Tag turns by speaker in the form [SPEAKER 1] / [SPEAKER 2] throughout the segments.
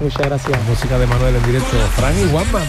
[SPEAKER 1] Muchas gracias.
[SPEAKER 2] Música de Manuel en directo. Fran y Juanma,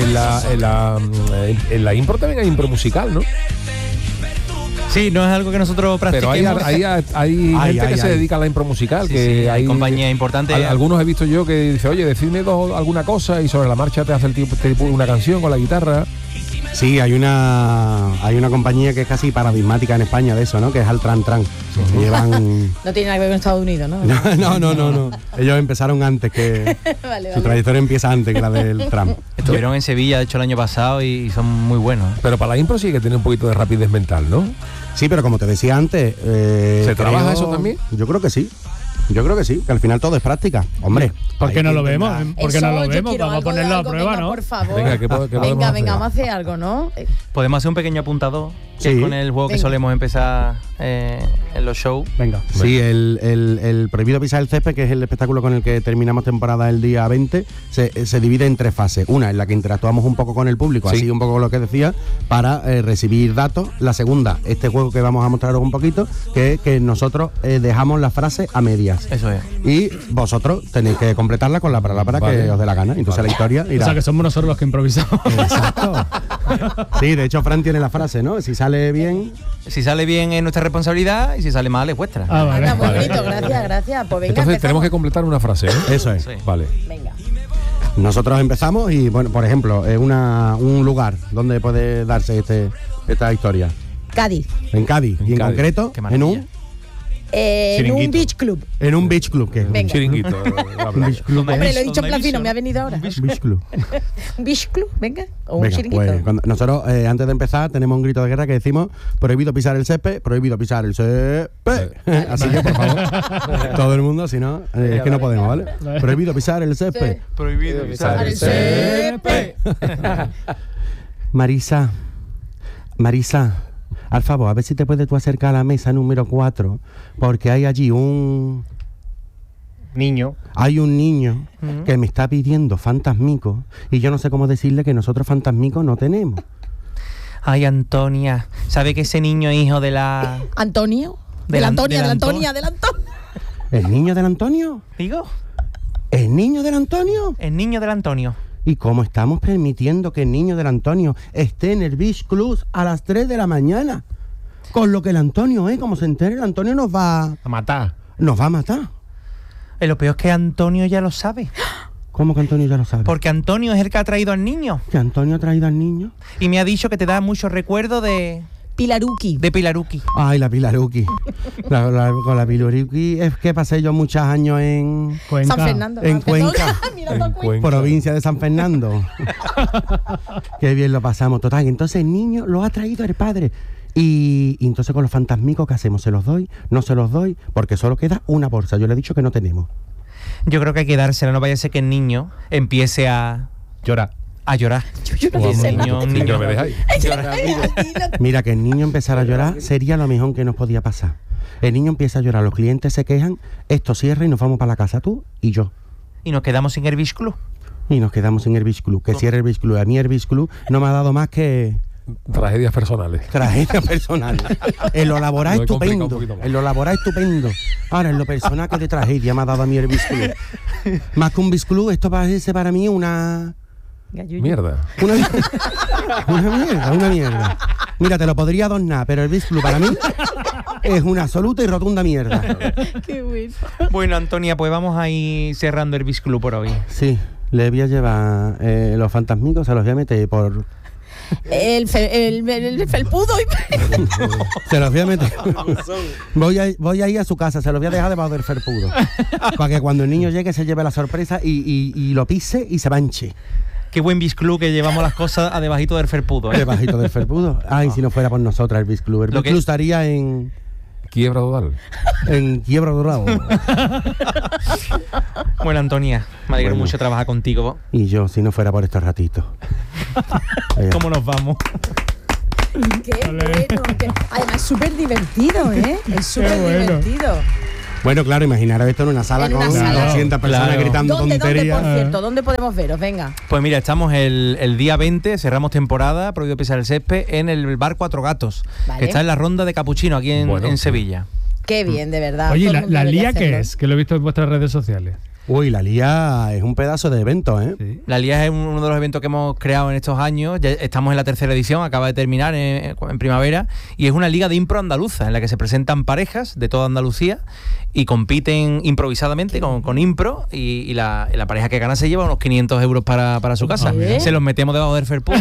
[SPEAKER 2] en la impro también hay impro musical, ¿no?
[SPEAKER 3] Sí, no es algo que nosotros practiquemos.
[SPEAKER 2] Pero hay gente que se dedica a la impro musical,
[SPEAKER 3] Sí,
[SPEAKER 2] que
[SPEAKER 3] sí, hay compañías importantes.
[SPEAKER 2] Algunos he visto yo que dice, oye, decidme alguna cosa y sobre la marcha te hace el tipo una canción con la guitarra.
[SPEAKER 4] Sí, hay una compañía que es casi paradigmática en España de eso, ¿no? Que es Altran Tran. Que llevan...
[SPEAKER 5] No tiene nada que ver con Estados Unidos, ¿no?
[SPEAKER 4] No. Ellos empezaron antes que...
[SPEAKER 5] Vale.
[SPEAKER 4] Su trayectoria empieza antes que la del tram.
[SPEAKER 3] Estuvieron en Sevilla, de hecho, el año pasado y son muy buenos.
[SPEAKER 2] Pero para la impro sí que tiene un poquito de rapidez mental, ¿no?
[SPEAKER 4] Sí, pero como te decía antes...
[SPEAKER 2] ¿Se trabaja eso también?
[SPEAKER 4] Yo creo que sí. Que al final todo es práctica. Hombre,
[SPEAKER 6] ¿por qué no lo vemos? ¿Por qué no lo
[SPEAKER 5] Yo
[SPEAKER 6] vemos?
[SPEAKER 5] quiero
[SPEAKER 6] Vamos a ponerlo a prueba,
[SPEAKER 5] venga,
[SPEAKER 6] ¿no?
[SPEAKER 5] por favor.
[SPEAKER 2] Venga, ¿qué podemos hacer?
[SPEAKER 5] Vamos a hacer algo, ¿no?
[SPEAKER 3] Podemos hacer un pequeño apuntador, que
[SPEAKER 4] Sí.
[SPEAKER 3] es con el juego que
[SPEAKER 5] Venga.
[SPEAKER 3] solemos empezar en los shows.
[SPEAKER 4] venga. Sí, el Prohibido Pisar el Césped, que es el espectáculo con el que terminamos temporada el día 20, se divide en 3 fases. Una en la que interactuamos un poco con el público,
[SPEAKER 2] Sí.
[SPEAKER 4] así un poco lo que decía, para recibir datos. La segunda, este juego que vamos a mostraros un poquito, que es que nosotros dejamos la frase a medias.
[SPEAKER 3] Eso es.
[SPEAKER 4] Y vosotros tenéis que completarla con la palabra
[SPEAKER 2] Vale.
[SPEAKER 4] que os dé la gana. Entonces la historia
[SPEAKER 6] O
[SPEAKER 4] irá.
[SPEAKER 6] sea, que somos nosotros los que improvisamos.
[SPEAKER 4] Exacto. Sí, de hecho Fran tiene la frase, ¿no? Si sale bien...
[SPEAKER 3] Si sale bien es nuestra responsabilidad y si sale mal es vuestra.
[SPEAKER 6] Ah, vale.
[SPEAKER 5] Anda, muy bonito, gracias. Pues venga,
[SPEAKER 2] Entonces tenemos que
[SPEAKER 5] empezamos.
[SPEAKER 2] completar una frase, ¿eh?
[SPEAKER 4] Eso es.
[SPEAKER 3] Sí.
[SPEAKER 2] Vale.
[SPEAKER 5] Venga.
[SPEAKER 4] Nosotros empezamos y, bueno, por ejemplo, un lugar donde puede darse esta historia.
[SPEAKER 5] Cádiz.
[SPEAKER 4] En Cádiz.
[SPEAKER 2] En
[SPEAKER 4] Y en
[SPEAKER 2] Cádiz.
[SPEAKER 4] concreto,
[SPEAKER 3] Qué
[SPEAKER 4] en
[SPEAKER 3] maravilla.
[SPEAKER 5] En un beach club.
[SPEAKER 4] un beach club. Que es
[SPEAKER 5] Venga.
[SPEAKER 2] Un chiringuito. la
[SPEAKER 4] un
[SPEAKER 2] playa.
[SPEAKER 4] beach club.
[SPEAKER 5] Hombre, lo he dicho
[SPEAKER 3] ¿Dónde he
[SPEAKER 5] platino,
[SPEAKER 3] visto?
[SPEAKER 5] me ha venido ahora.
[SPEAKER 4] Beach club.
[SPEAKER 5] Un beach club, venga. O un
[SPEAKER 4] Venga,
[SPEAKER 5] chiringuito.
[SPEAKER 4] pues nosotros antes de empezar tenemos un grito de guerra que decimos: prohibido pisar el césped, prohibido pisar el césped. Así que, por favor, todo el mundo, si no, es que no podemos, ¿vale? Prohibido pisar el césped.
[SPEAKER 3] Prohibido
[SPEAKER 5] pisar el césped.
[SPEAKER 4] Marisa, al favor, a ver si te puedes tú acercar a la mesa número 4, porque hay allí un niño que me está pidiendo fantasmico y yo no sé cómo decirle que nosotros fantasmicos no tenemos.
[SPEAKER 3] Ay, Antonia, ¿sabe que ese niño es hijo de la...
[SPEAKER 5] Antonio.
[SPEAKER 3] De la
[SPEAKER 5] Antonia.
[SPEAKER 4] ¿El niño del Antonio?
[SPEAKER 3] ¿Digo?
[SPEAKER 4] ¿El niño del Antonio?
[SPEAKER 3] El niño del Antonio.
[SPEAKER 4] ¿Y cómo estamos permitiendo que el niño del Antonio esté en el Beach Club a las 3 de la mañana? Con lo que el Antonio, como se entere, el Antonio nos va
[SPEAKER 6] A matar.
[SPEAKER 4] a matar.
[SPEAKER 3] Lo peor es que Antonio ya lo sabe.
[SPEAKER 4] ¿Cómo que Antonio ya lo sabe?
[SPEAKER 3] Porque Antonio es el que ha traído al niño.
[SPEAKER 4] ¿Que Antonio ha traído al niño?
[SPEAKER 3] Y me ha dicho que te da muchos recuerdos de
[SPEAKER 5] Pilaruki.
[SPEAKER 3] Pilaruki.
[SPEAKER 4] Ay, la Pilaruki. Con la Pilaruki es que pasé yo muchos años en
[SPEAKER 6] Cuenca.
[SPEAKER 5] San Fernando.
[SPEAKER 4] En Cuenca.
[SPEAKER 5] Mira,
[SPEAKER 2] En Cuenca.
[SPEAKER 4] provincia de San Fernando. Qué bien lo pasamos, total. Entonces el niño lo ha traído el padre. Y entonces con los fantasmicos, ¿qué hacemos? ¿Se los doy? ¿No se los doy? Porque solo queda una bolsa. Yo le he dicho que no tenemos.
[SPEAKER 3] Yo creo que hay que dársela, no vaya a ser que el niño empiece a
[SPEAKER 6] Llora.
[SPEAKER 3] llorar.
[SPEAKER 5] Yo no
[SPEAKER 2] O a
[SPEAKER 5] sé
[SPEAKER 2] un
[SPEAKER 5] nada.
[SPEAKER 2] niño que me dejáis.
[SPEAKER 4] Mira, que el niño empezara a llorar sería lo mejor que nos podía pasar. El niño empieza a llorar, los clientes se quejan, esto cierra y nos vamos para la casa, tú y yo.
[SPEAKER 3] Y nos quedamos sin el Beach Club.
[SPEAKER 4] Y nos quedamos en el Beach Club, que cierre el Beach Club. A mí el Beach Club no me ha dado más que
[SPEAKER 2] Tragedias personales.
[SPEAKER 4] tragedia personal. En lo laboral
[SPEAKER 2] Lo he complicado un
[SPEAKER 4] estupendo.
[SPEAKER 2] poquito más.
[SPEAKER 4] En lo laboral estupendo. Ahora, en lo personal, que de tragedia me ha dado a mí el Beach Club. Más que un Beach Club, esto parece para mí una
[SPEAKER 2] Mierda.
[SPEAKER 4] una mierda. Mira, te lo podría adornar, pero el Beach Club para mí es una absoluta y rotunda mierda.
[SPEAKER 5] Qué bueno.
[SPEAKER 3] Bueno, Antonia, pues vamos a ir cerrando el Beach Club por hoy.
[SPEAKER 4] Sí, le voy a llevar los fantasmicos, se los voy a meter por...
[SPEAKER 5] El felpudo.
[SPEAKER 4] Se los voy a meter. Voy a ir a su casa, se los voy a dejar debajo del felpudo. Para que cuando el niño llegue se lleve la sorpresa y lo pise y se manche.
[SPEAKER 3] Qué buen Beach Club que llevamos las cosas a debajito del felpudo, ¿eh?
[SPEAKER 4] Debajito del felpudo. Ay, si no fuera por nosotras el Beach Club. El
[SPEAKER 3] Lo
[SPEAKER 4] Beach
[SPEAKER 3] que-
[SPEAKER 4] Club estaría en
[SPEAKER 2] Quiebra total.
[SPEAKER 4] Quiebra Dorado.
[SPEAKER 3] Bueno, Antonia, me alegro
[SPEAKER 4] Bueno.
[SPEAKER 3] mucho trabajar contigo.
[SPEAKER 4] Y yo, si no fuera por estos ratitos.
[SPEAKER 3] ¿Cómo nos vamos?
[SPEAKER 5] Qué bueno. Además, súper divertido, ¿eh? Es súper
[SPEAKER 6] bueno.
[SPEAKER 5] divertido.
[SPEAKER 4] Bueno, claro, imaginaros esto en una sala
[SPEAKER 5] En una
[SPEAKER 4] con
[SPEAKER 5] sala.
[SPEAKER 4] 200 personas
[SPEAKER 3] Claro.
[SPEAKER 4] gritando
[SPEAKER 5] ¿Dónde,
[SPEAKER 4] tonterías.
[SPEAKER 5] por cierto? ¿Dónde podemos veros? Venga.
[SPEAKER 3] Pues mira, estamos el día 20, cerramos temporada, prohibido pisar el césped, en el bar Cuatro Gatos,
[SPEAKER 5] Vale.
[SPEAKER 3] que está en la Ronda de Capuchino, aquí
[SPEAKER 2] Bueno,
[SPEAKER 3] en
[SPEAKER 2] sí.
[SPEAKER 3] Sevilla.
[SPEAKER 5] Qué bien, de verdad.
[SPEAKER 6] Oye,
[SPEAKER 5] Todo
[SPEAKER 6] ¿la
[SPEAKER 5] el mundo debería
[SPEAKER 6] Lía qué
[SPEAKER 5] hacerlo.
[SPEAKER 6] es? Que lo he visto en vuestras redes sociales.
[SPEAKER 4] Uy, la Lía es un pedazo de evento, ¿eh?
[SPEAKER 3] Sí. La Lía es uno de los eventos que hemos creado en estos años. Ya estamos en la 3ª edición, acaba de terminar en primavera, y es una liga de impro andaluza en la que se presentan parejas de toda Andalucía y compiten improvisadamente con impro, y la pareja que gana se lleva unos 500 euros para su casa. Se los metemos debajo del felpudo.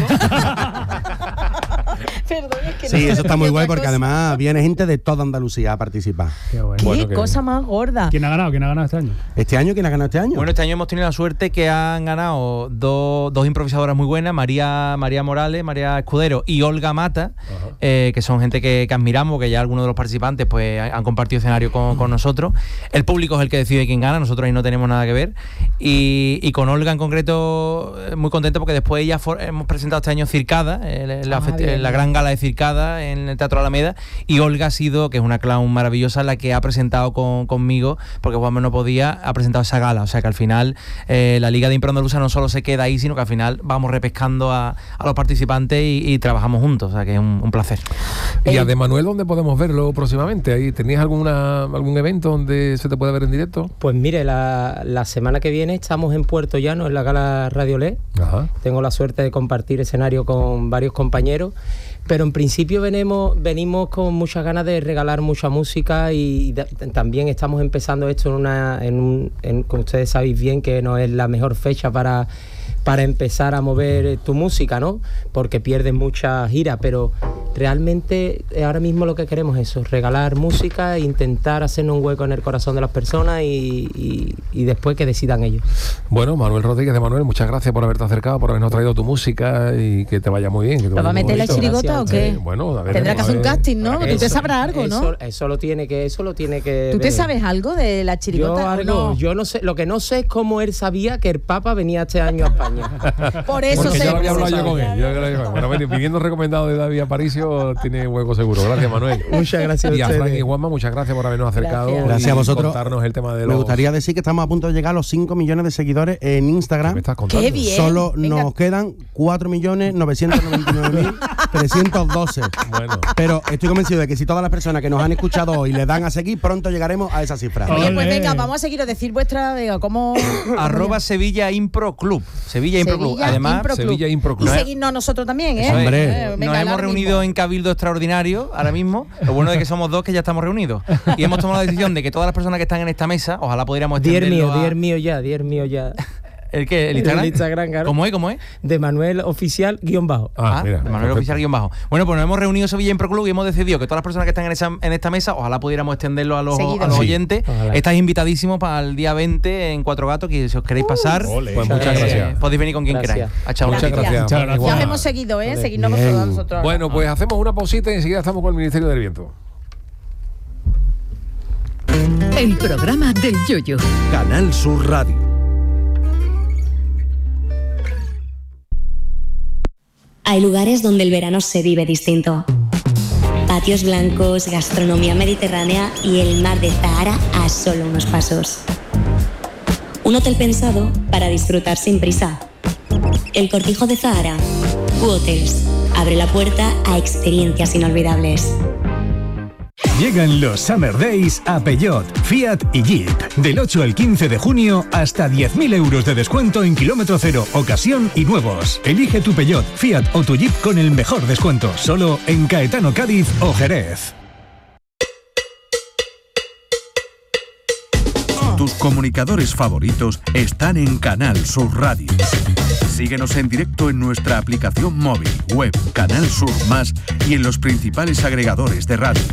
[SPEAKER 5] Perdón, es que
[SPEAKER 4] Sí,
[SPEAKER 5] no
[SPEAKER 4] eso está muy guay porque
[SPEAKER 5] cosa.
[SPEAKER 4] además viene gente de toda Andalucía a participar.
[SPEAKER 6] Qué bueno.
[SPEAKER 5] Qué
[SPEAKER 2] Bueno,
[SPEAKER 5] cosa más gorda.
[SPEAKER 6] ¿Quién ha ganado? ¿Quién ha ganado este año?
[SPEAKER 4] ¿Este año quién ha ganado este año?
[SPEAKER 3] Bueno, este año hemos tenido la suerte que han ganado dos improvisadoras muy buenas, María Morales, María Escudero y Olga Mata, que son gente que admiramos, que ya algunos de los participantes pues han compartido escenario con nosotros. El público es el que decide quién gana, nosotros ahí no tenemos nada que ver. Y con Olga en concreto muy contento porque después ella hemos presentado este año Circada, la gran gala de Circada en el Teatro Alameda, y Olga ha sido, que es una clown maravillosa, la que ha presentado conmigo, porque Juanma no podía, ha presentado esa gala. O sea que al final la Liga de Impro Andaluza no solo se queda ahí, sino que al final vamos repescando a los participantes y trabajamos juntos. O sea que es un placer.
[SPEAKER 2] ¿Y a De Manuel dónde podemos verlo próximamente? ¿Ahí tenías algún evento donde se te puede ver en directo?
[SPEAKER 1] Pues mire, la semana que viene estamos en Puerto Llano, en la gala Radio Le.
[SPEAKER 2] Ajá.
[SPEAKER 1] Tengo la suerte de compartir escenario con varios compañeros, pero en principio venimos con muchas ganas de regalar mucha música, y también estamos empezando esto como ustedes sabéis bien, que no es la mejor fecha para empezar a mover tu música, ¿no? Porque pierdes mucha gira, pero realmente ahora mismo lo que queremos es eso, regalar música e intentar hacernos un hueco en el corazón de las personas y después que decidan ellos.
[SPEAKER 2] Bueno, Manuel Rodríguez de Manuel, muchas gracias por haberte acercado, por habernos traído tu música y que te vaya muy bien. Que te
[SPEAKER 5] ¿Lo va
[SPEAKER 2] vaya
[SPEAKER 5] a
[SPEAKER 2] muy
[SPEAKER 5] meter la
[SPEAKER 2] bonito.
[SPEAKER 5] chirigota o qué?
[SPEAKER 2] Bueno, a ver,
[SPEAKER 5] Tendrá que hacer un casting, ¿no? Tú te sabrás algo, ¿no?
[SPEAKER 1] Eso lo tiene que
[SPEAKER 5] ¿Tú te sabes algo de la chirigota?
[SPEAKER 1] Yo no sé, lo que no sé es cómo él sabía que el Papa venía este año a España.
[SPEAKER 5] Por eso
[SPEAKER 2] Porque
[SPEAKER 5] se
[SPEAKER 2] ya lo había hablado yo con
[SPEAKER 5] sabe.
[SPEAKER 2] él. Bueno, pidiendo recomendado de David Aparicio, tiene hueco seguro. Gracias, Manuel.
[SPEAKER 1] Muchas gracias
[SPEAKER 2] Y a
[SPEAKER 1] ustedes.
[SPEAKER 2] Frank y Juanma, muchas gracias por habernos acercado.
[SPEAKER 5] Gracias.
[SPEAKER 4] Gracias
[SPEAKER 2] y
[SPEAKER 4] a vosotros.
[SPEAKER 2] contarnos el tema de los...
[SPEAKER 4] Me gustaría decir que estamos a punto de llegar a los 5 millones de seguidores en
[SPEAKER 2] ¿Qué
[SPEAKER 4] Instagram.
[SPEAKER 2] me estás contando?
[SPEAKER 5] Qué bien.
[SPEAKER 4] Solo
[SPEAKER 5] Venga.
[SPEAKER 4] nos quedan 4.999.312.
[SPEAKER 2] Bueno.
[SPEAKER 4] Pero estoy convencido de que si todas las personas que nos han escuchado hoy le dan a seguir, pronto llegaremos a esa cifra.
[SPEAKER 5] Oye, pues
[SPEAKER 6] Ole.
[SPEAKER 5] venga, vamos a seguir a decir vuestra... Venga, ¿cómo...?
[SPEAKER 3] @Sevilla Impro Club. Sevilla Impro Club. Además,
[SPEAKER 5] Impro Club.
[SPEAKER 2] Sevilla Impro Club.
[SPEAKER 5] Y seguirnos nosotros también, ¿eh?
[SPEAKER 3] Eso es.
[SPEAKER 4] Hombre.
[SPEAKER 5] Venga,
[SPEAKER 3] nos hemos
[SPEAKER 5] ahora
[SPEAKER 3] reunido
[SPEAKER 5] mismo.
[SPEAKER 3] en Cabildo Extraordinario ahora mismo. Lo bueno es que somos dos que ya estamos reunidos. Y hemos tomado la decisión de que todas las personas que están en esta mesa, ojalá pudiéramos extenderlo a...
[SPEAKER 1] 10 mío ya.
[SPEAKER 3] ¿El qué? ¿El Instagram?
[SPEAKER 1] El Instagram, claro.
[SPEAKER 3] ¿Cómo es?
[SPEAKER 1] De Manuel Oficial _bajo.
[SPEAKER 2] Ah, mira.
[SPEAKER 3] Manuel Oficial _bajo. Bueno, pues nos hemos reunido Sevilla Impro Club y hemos decidido que todas las personas que están en esta mesa, ojalá pudiéramos extenderlo a los
[SPEAKER 5] Seguido.
[SPEAKER 2] Sí.
[SPEAKER 3] oyentes.
[SPEAKER 1] Ojalá.
[SPEAKER 3] Estáis invitadísimos para el día 20 en Cuatro Gatos, que si os queréis pasar,
[SPEAKER 2] Ole. Pues muchas gracias.
[SPEAKER 3] podéis venir con quien
[SPEAKER 1] Gracias.
[SPEAKER 3] queráis. A echar un
[SPEAKER 2] Muchas
[SPEAKER 3] ratito.
[SPEAKER 2] gracias.
[SPEAKER 6] Muchas
[SPEAKER 2] Frank y
[SPEAKER 6] gracias.
[SPEAKER 5] Ya
[SPEAKER 2] Juanma.
[SPEAKER 5] hemos seguido, ¿eh? Seguirnos
[SPEAKER 4] Bien.
[SPEAKER 5] nosotros.
[SPEAKER 2] Bueno, pues hacemos una pausita y enseguida estamos con el Ministerio del Viento.
[SPEAKER 7] El programa del Yoyo.
[SPEAKER 8] Canal Sur Radio.
[SPEAKER 9] Hay lugares donde el verano se vive distinto. Patios blancos, gastronomía mediterránea y el mar de Zahara a solo unos pasos. Un hotel pensado para disfrutar sin prisa. El Cortijo de Zahara. U-Hotels. Abre la puerta a experiencias inolvidables.
[SPEAKER 10] Llegan los Summer Days a Peugeot, Fiat y Jeep. Del 8 al 15 de junio, hasta 10.000 euros de descuento en kilómetro cero, ocasión y nuevos. Elige tu Peugeot, Fiat o tu Jeep con el mejor descuento. Solo en Caetano, Cádiz o Jerez.
[SPEAKER 8] Tus comunicadores favoritos están en Canal Sur Radio. Síguenos en directo en nuestra aplicación móvil, web, Canal Sur Más y en los principales agregadores de radio.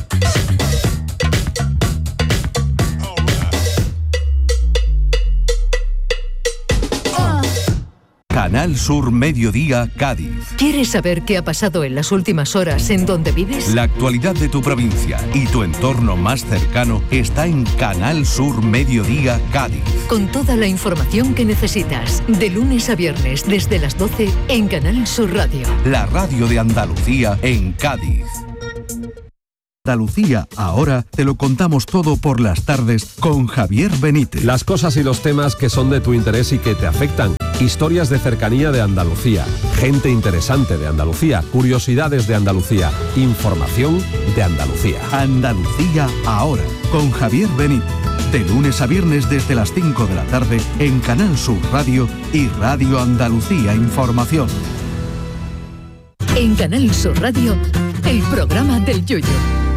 [SPEAKER 8] Canal Sur Mediodía, Cádiz.
[SPEAKER 7] ¿Quieres saber qué ha pasado en las últimas horas en donde vives?
[SPEAKER 8] La actualidad de tu provincia y tu entorno más cercano está en Canal Sur Mediodía, Cádiz.
[SPEAKER 7] Con toda la información que necesitas, de lunes a viernes desde las 12 en Canal Sur Radio.
[SPEAKER 8] La radio de Andalucía en Cádiz. Andalucía, ahora te lo contamos todo por las tardes con Javier Benítez.
[SPEAKER 11] Las cosas y los temas que son de tu interés y que te afectan. Historias de cercanía de Andalucía, gente interesante de Andalucía, curiosidades de Andalucía, información de Andalucía.
[SPEAKER 8] Andalucía, ahora con Javier Benítez. De lunes a viernes desde las 5 de la tarde en Canal Sur Radio y Radio Andalucía Información.
[SPEAKER 7] En Canal Sur Radio, el programa del Yoyo.